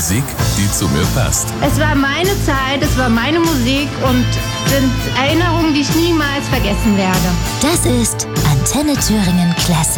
Musik, die zu mir passt. Es war meine Zeit, es war meine Musik und sind Erinnerungen, die ich niemals vergessen werde. Das ist Antenne Thüringen Classic.